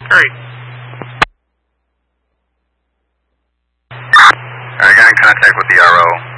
Great. I got in contact with the RO.